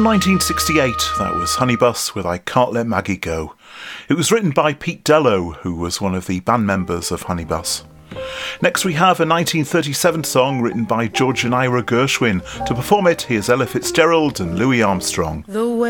1968, that was Honeybus with I Can't Let Maggie Go. It was written by Pete Dello, who was one of the band members of Honeybus. Next we have a 1937 song written by George and Ira Gershwin. To perform it, here's Ella Fitzgerald and Louis Armstrong.